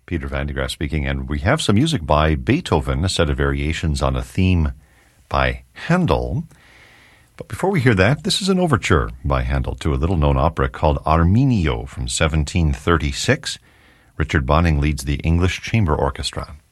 Peter Van de Graaf speaking, and we have some music by Beethoven, a set of variations on a theme by Handel. But before we hear that, this is an overture by Handel to a little-known opera called Arminio from 1736. Richard Bonynge leads the English Chamber Orchestra.